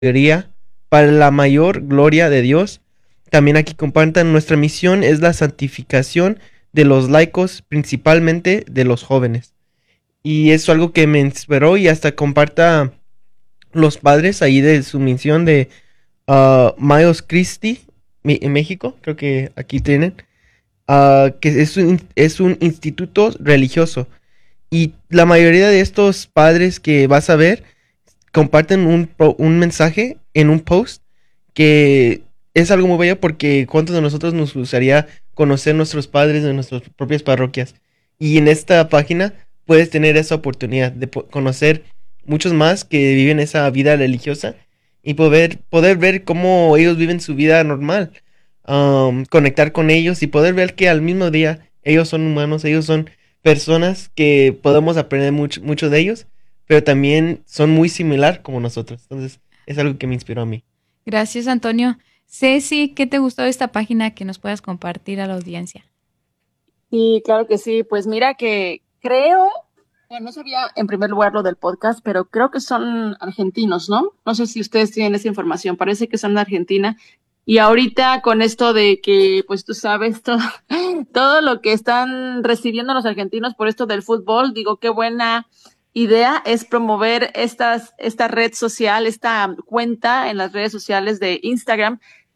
mayoría para la mayor gloria de Dios. También aquí compartan, nuestra misión es la santificación de los laicos, principalmente de los jóvenes. Y eso es algo que me inspiró y hasta comparta los padres ahí de su misión de Miles Christi en México, creo que aquí tienen, que es un instituto religioso. Y la mayoría de estos padres que vas a ver comparten un mensaje en un post que es algo muy bello porque cuántos de nosotros nos gustaría conocer nuestros padres de nuestras propias parroquias. Y en esta página puedes tener esa oportunidad de conocer muchos más que viven esa vida religiosa y poder ver cómo ellos viven su vida normal, conectar con ellos y poder ver que al mismo día ellos son humanos, ellos son personas que podemos aprender mucho de ellos, pero también son muy similar como nosotros. Entonces, es algo que me inspiró a mí. Gracias, Antonio. Ceci, ¿qué te gustó de esta página que nos puedas compartir a la audiencia? Sí, claro que sí. Pues mira que creo, bueno, no sabía en primer lugar lo del podcast, pero creo que son argentinos, ¿no? No sé si ustedes tienen esa información, parece que son de Argentina. Y ahorita con esto de que, pues tú sabes, todo, todo lo que están recibiendo los argentinos por esto del fútbol, digo, qué buena idea es promover esta red social, esta cuenta en las redes sociales de Instagram,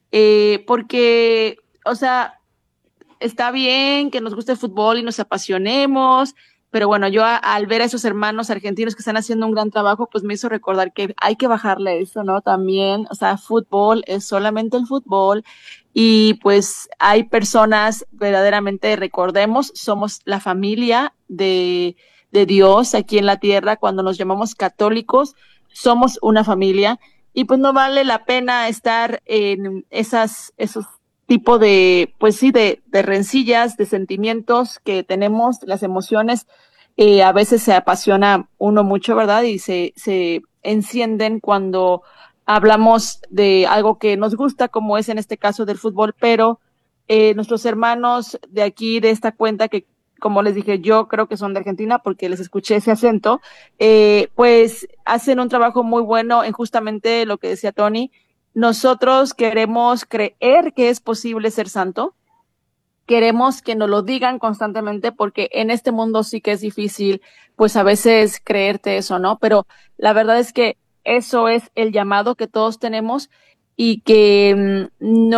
porque, o sea, está bien que nos guste el fútbol y nos apasionemos, pero bueno, yo al ver a esos hermanos argentinos que están haciendo un gran trabajo, pues me hizo recordar que hay que bajarle eso, ¿no? También, o sea, fútbol es solamente el fútbol y pues hay personas, verdaderamente, recordemos, somos la familia de Dios aquí en la tierra, cuando nos llamamos católicos, somos una familia y pues no vale la pena estar en esos tipo de, pues sí, de rencillas, de sentimientos que tenemos, las emociones, a veces se apasiona uno mucho, ¿verdad? Y se encienden cuando hablamos de algo que nos gusta, como es en este caso del fútbol, pero nuestros hermanos de aquí, de esta cuenta que como les dije, yo creo que son de Argentina porque les escuché ese acento, pues hacen un trabajo muy bueno en justamente lo que decía Tony, nosotros queremos creer que es posible ser santo, queremos que nos lo digan constantemente porque en este mundo sí que es difícil, pues a veces creerte eso, ¿no? Pero la verdad es que eso es el llamado que todos tenemos y que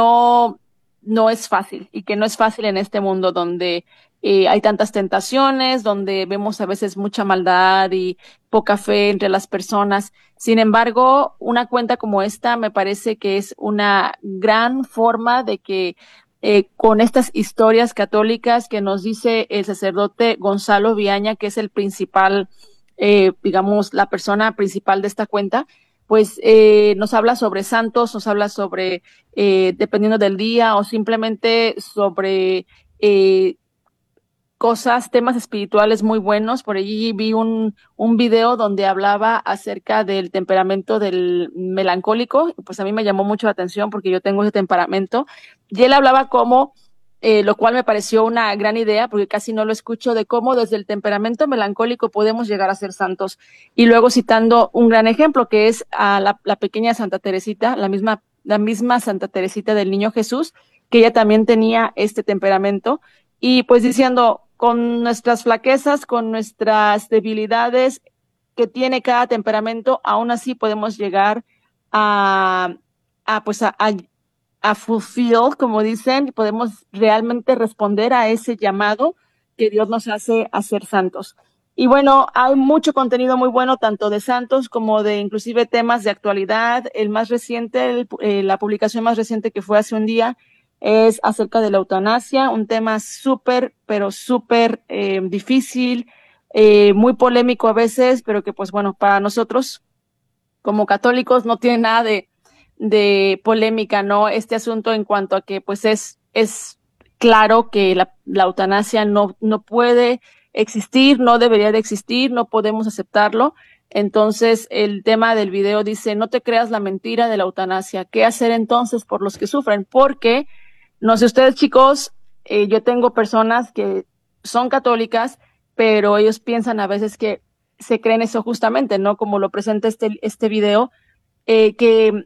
no es fácil y que no es fácil en este mundo donde hay tantas tentaciones, donde vemos a veces mucha maldad y poca fe entre las personas. Sin embargo, una cuenta como esta me parece que es una gran forma de que con estas historias católicas que nos dice el sacerdote Gonzalo Viaña, que es el principal, digamos, la persona principal de esta cuenta, pues nos habla sobre santos, nos habla sobre, dependiendo del día, o simplemente sobre cosas, temas espirituales muy buenos. Por allí vi un video donde hablaba acerca del temperamento del melancólico, pues a mí me llamó mucho la atención porque yo tengo ese temperamento, y él hablaba como, lo cual me pareció una gran idea porque casi no lo escucho, de cómo desde el temperamento melancólico podemos llegar a ser santos. Y luego citando un gran ejemplo que es a la pequeña Santa Teresita, la misma Santa Teresita del Niño Jesús, que ella también tenía este temperamento y pues diciendo, con nuestras flaquezas, con nuestras debilidades que tiene cada temperamento, aún así podemos llegar a, pues a fulfill, como dicen, podemos realmente responder a ese llamado que Dios nos hace a ser santos. Y bueno, hay mucho contenido muy bueno, tanto de santos como de inclusive temas de actualidad. El más reciente, la publicación más reciente que fue hace un día, es acerca de la eutanasia, un tema súper, pero súper difícil, muy polémico a veces, pero que pues bueno, para nosotros como católicos no tiene nada de polémica, ¿no? Este asunto en cuanto a que pues es claro que la eutanasia no puede existir, no debería de existir, no podemos aceptarlo. Entonces, el tema del video dice, no te creas la mentira de la eutanasia. ¿Qué hacer entonces por los que sufren? Porque, no sé ustedes chicos, yo tengo personas que son católicas, pero ellos piensan a veces que se creen eso justamente, ¿no? Como lo presenta este video, que